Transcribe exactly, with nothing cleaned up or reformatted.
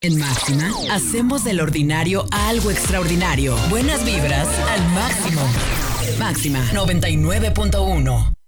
En Máxima, hacemos del ordinario algo extraordinario. Buenas vibras al máximo. Máxima noventa y nueve punto uno.